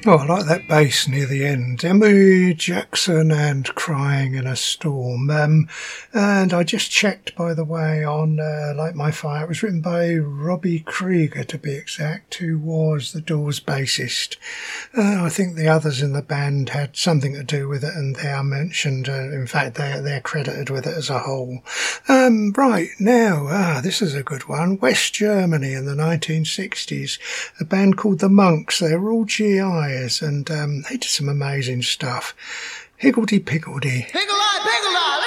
Oh, I like that bass near the end. Emily Jackson and Crying in a Storm. And I just checked, by the way, on Light My Fire. It was written by Robbie Krieger, to be exact, who was the Doors bassist. I think the others in the band had something to do with it, and they are mentioned. In fact, they're credited with it as a whole. Right, now, this is a good one. West Germany in the 1960s. A band called The Monks. They were all GIs, and they did some amazing stuff. Higgledy Piggledy. Higgle-eye, piggle-eye.